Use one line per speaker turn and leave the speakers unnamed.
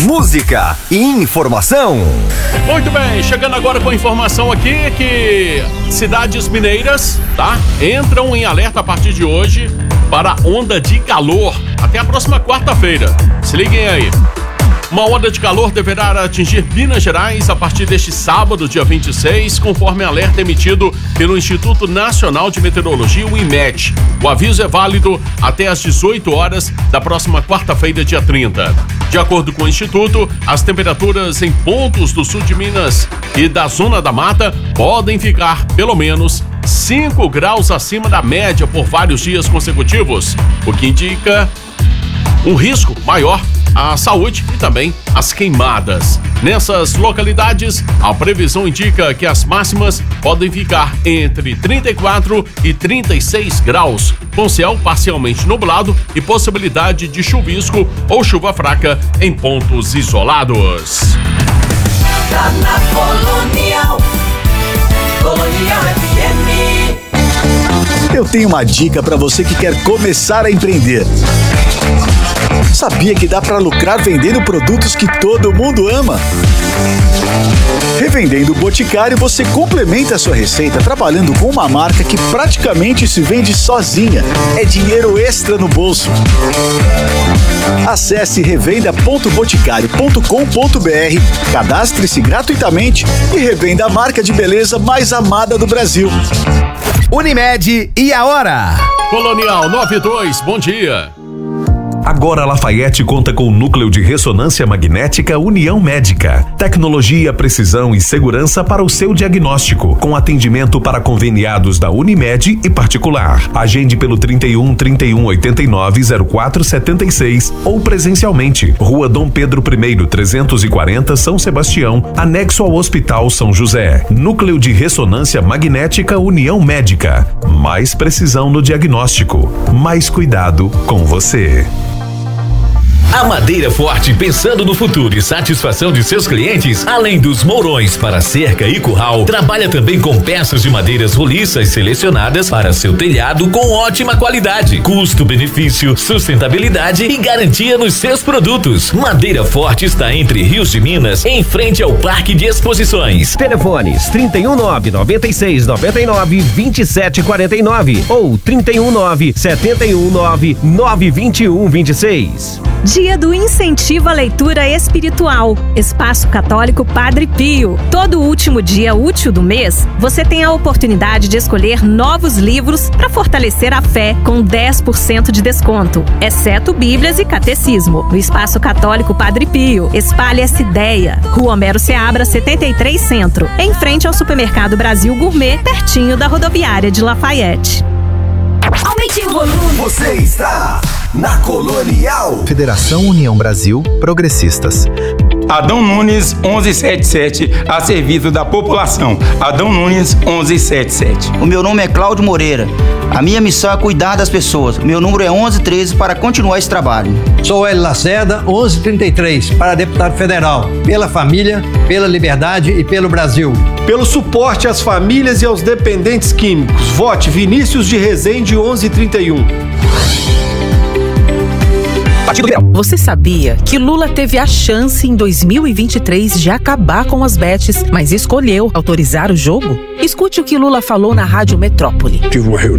música e informação.
Muito bem, chegando agora com informação aqui que cidades mineiras, tá? Entram em alerta a partir de hoje para onda de calor até a próxima quarta-feira. Se liguem aí. Uma onda de calor deverá atingir Minas Gerais a partir deste sábado, dia 26, conforme alerta emitido pelo Instituto Nacional de Meteorologia, o INMET. O aviso é válido até às 18 horas da próxima quarta-feira, dia 30. De acordo com o Instituto, as temperaturas em pontos do sul de Minas e da Zona da Mata podem ficar pelo menos 5 graus acima da média por vários dias consecutivos, o que indica um risco maior à saúde e também às queimadas. Nessas localidades, a previsão indica que as máximas podem ficar entre 34 e 36 graus, com céu parcialmente nublado e possibilidade de chuvisco ou chuva fraca em pontos isolados.
Tá na Colonial FM.
Eu tenho uma dica para você que quer começar a empreender. Sabia que dá para lucrar vendendo produtos que todo mundo ama? Revendendo o Boticário, você complementa a sua receita trabalhando com uma marca que praticamente se vende sozinha. É dinheiro extra no bolso. Acesse revenda.boticário.com.br, cadastre-se gratuitamente e revenda a marca de beleza mais amada do Brasil.
Unimed e a hora?
Colonial 92, bom dia.
Agora Lafayette conta com o núcleo de ressonância magnética União Médica. Tecnologia, precisão e segurança para o seu diagnóstico, com atendimento para conveniados da Unimed e particular. Agende pelo 31 31 89 04 76 ou presencialmente. Rua Dom Pedro I, 340, São Sebastião, anexo ao Hospital São José. Núcleo de ressonância magnética União Médica. Mais precisão no diagnóstico. Mais cuidado com você.
A Madeira Forte, pensando no futuro e satisfação de seus clientes, além dos mourões para cerca e curral, trabalha também com peças de madeiras roliças selecionadas para seu telhado com ótima qualidade, custo-benefício, sustentabilidade e garantia nos seus produtos. Madeira Forte está entre Rios de Minas, em frente ao Parque de Exposições.
Telefones 319 96 99 27 49 ou 319 719 921 26.
Dia do Incentivo à Leitura Espiritual. Espaço Católico Padre Pio. Todo último dia útil do mês, você tem a oportunidade de escolher novos livros para fortalecer a fé com 10% de desconto, exceto Bíblias e Catecismo. No Espaço Católico Padre Pio. Espalhe essa ideia. Rua Homero Seabra, 73 Centro, em frente ao Supermercado Brasil Gourmet, pertinho da rodoviária de Lafayette.
Aumente o volume.
Você está na Colonial.
Federação União Brasil Progressistas.
Adão Nunes 1177, a serviço da população. Adão Nunes 1177.
O meu nome é Cláudio Moreira. A minha missão é cuidar das pessoas. O meu número é 1113 para continuar esse trabalho.
Sou Hélio Lacerda, 1133, para deputado federal. Pela família, pela liberdade e pelo Brasil.
Pelo suporte às famílias e aos dependentes químicos. Vote Vinícius de Rezende 1131.
Você sabia que Lula teve a chance em 2023 de acabar com as bets, mas escolheu autorizar o jogo? Escute o que Lula falou na Rádio Metrópole.
Tive uma